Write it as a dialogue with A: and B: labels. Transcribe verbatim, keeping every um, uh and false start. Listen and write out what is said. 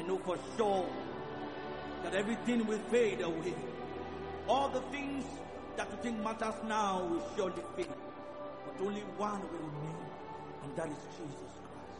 A: know for sure that everything will fade away. All the things that you think matters now will surely fade. But only one will remain, and that is Jesus Christ.